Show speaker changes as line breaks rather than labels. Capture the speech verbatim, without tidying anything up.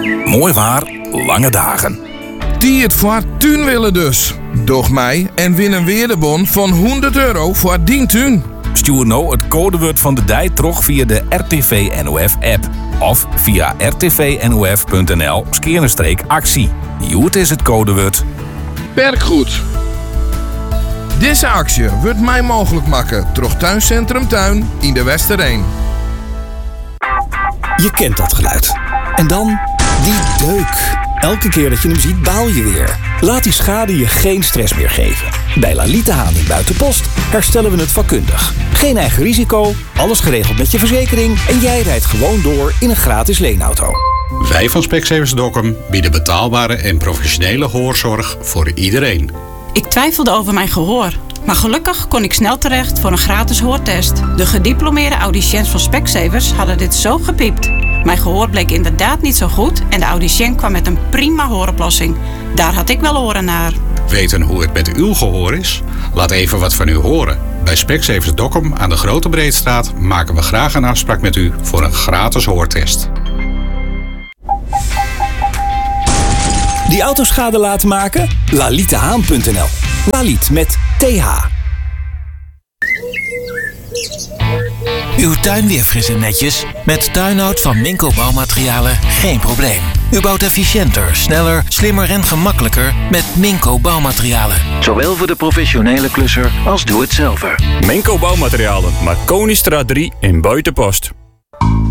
Mooi waar, lange dagen.
Die het voor tuin willen dus. Doch mij en win een weerdebon van honderd euro voor dien tuin.
Stuur nou het codewoord van de dij terug via de R T V N O F app. Of via r t v n o f punt n l skerenstreek actie. Joet is het codewoord.
Perkgoed. Deze actie wordt mij mogelijk maken door Tuincentrum Tuin in de Westereen.
Je kent dat geluid. En dan die deuk. Elke keer dat je hem ziet, baal je weer. Laat die schade je geen stress meer geven. Bij Lalita Haan in Buitenpost herstellen we het vakkundig. Geen eigen risico, alles geregeld met je verzekering en jij rijdt gewoon door in een gratis leenauto.
Wij van Specsavers Dokkum bieden betaalbare en professionele gehoorzorg voor iedereen.
Ik twijfelde over mijn gehoor, maar gelukkig kon ik snel terecht voor een gratis hoortest. De gediplomeerde audiciëns van Specsavers hadden dit zo gepiept. Mijn gehoor bleek inderdaad niet zo goed en de audiciën kwam met een prima hooroplossing. Daar had ik wel oren naar.
Weten hoe het met uw gehoor is? Laat even wat van u horen. Bij Specsavers Dokkum aan de Grote Breedstraat maken we graag een afspraak met u voor een gratis hoortest.
Die autoschade laten maken? lalitahaan punt n l. Laliet met T H.
Uw tuin weer fris en netjes? Met tuinhout van Minco Bouwmaterialen geen probleem. U bouwt efficiënter, sneller, slimmer en gemakkelijker met Minco Bouwmaterialen. Zowel voor de professionele klusser als doe-het-zelver.
Minco Bouwmaterialen, Marconistraat drie in Buitenpost.